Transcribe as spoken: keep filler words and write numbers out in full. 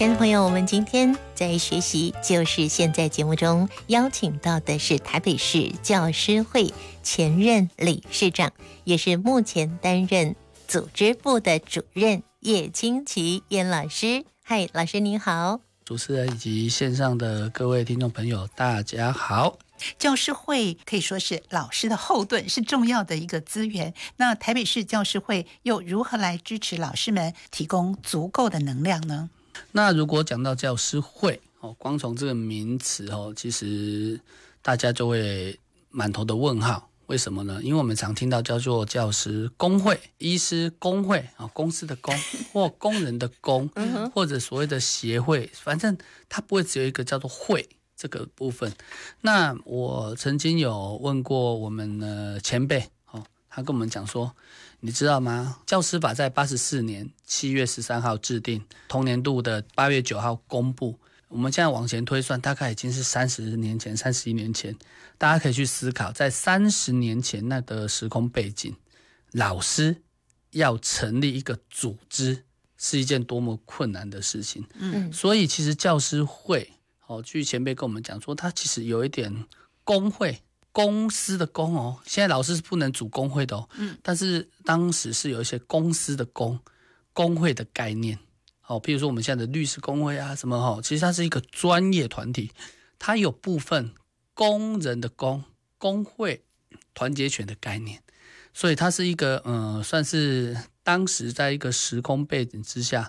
亲爱的朋友，我们今天在学习就是现在节目中邀请到的是台北市教师会前任理事长，也是目前担任组织部的主任叶清奇叶老师。嗨，老师您好。 主持人以及线上的各位听众朋友大家好。 教师会可以说是老师的后盾，是重要的一个资源。那台北市教师会又如何来支持老师们提供足够的能量呢？ 那如果讲到教师会，光从这个名词，其实大家就会满头的问号。为什么呢？因为我们常听到叫做教师工会、医师工会，公司的工或工人的工，或者所谓的协会，反正它不会只有一个叫做会这个部分。那我曾经有问过我们的前辈，他跟我们讲说，你知道吗？教师法在八十四年七月十三号制定，同年度的八月九号公布。我们现在往前推算，大概已经是三十年前、三十一年前。大家可以去思考，在三十年前那个时空背景，老师要成立一个组织，是一件多么困难的事情。嗯，所以其实教师会，哦，据前辈跟我们讲说，它其实有一点工会。公司的公哦，现在老师是不能组工会的哦，嗯，但是当时是有一些公司的公工会的概念，哦，譬如说我们现在的律师工会啊什么哦，其实它是一个专业团体，它有部分工人的工工会团结权的概念，所以它是一个呃算是当时在一个时空背景之下